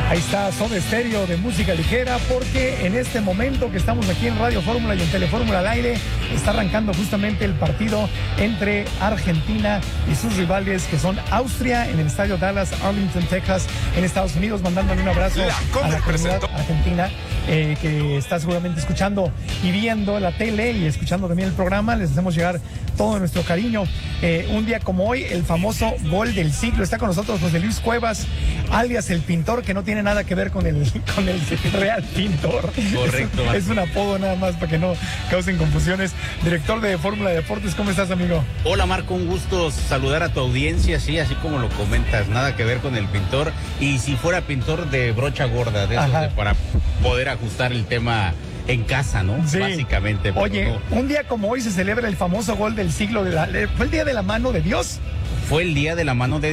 Ahí está Soda Stereo de música ligera, porque en este momento que estamos aquí en Radio Fórmula y en Telefórmula al aire, está arrancando justamente el partido entre Argentina y sus rivales, que son Austria, en el estadio Dallas, Arlington, Texas, en Estados Unidos. Mandándole un abrazo a la comunidad argentina que está seguramente escuchando y viendo la tele y escuchando también el programa. Les hacemos llegar todo nuestro cariño. Un día como hoy, el famoso gol del siglo. Está con nosotros José Luis Cuevas, alias el Pintor, que no tiene nada que ver con el real Pintor. Correcto. Es un apodo nada más para que no causen confusiones. Director de Fórmula Deportes, ¿cómo estás, amigo? Hola, Marco, un gusto saludar a tu audiencia, sí, así como lo comentas, nada que ver con el pintor. Y si fuera pintor de brocha gorda, de esos para poder ajustar el tema en casa, ¿no? Sí. Básicamente. Oye, no. Un día como hoy se celebra el famoso gol del siglo. ¿Fue el día de la mano de Dios? Fue el día de la mano de